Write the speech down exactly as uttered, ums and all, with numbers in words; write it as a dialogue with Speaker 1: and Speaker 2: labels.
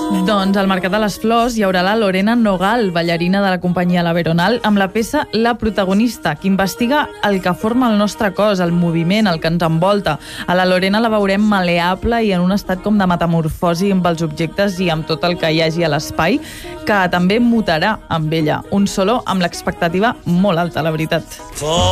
Speaker 1: Doncs al Mercat de les Flors hi haurà la Lorena Nogal, ballarina de la companyia La Veronal, amb la peça La protagonista, que investiga el que forma el nostre cos, el moviment, el que ens envolta. A la Lorena la veurem maleable i en un estat com de metamorfosi amb els objectes i amb tot el que hi hagi a l'espai, que també mutarà amb ella. Un solo amb l'expectativa molt alta, la veritat.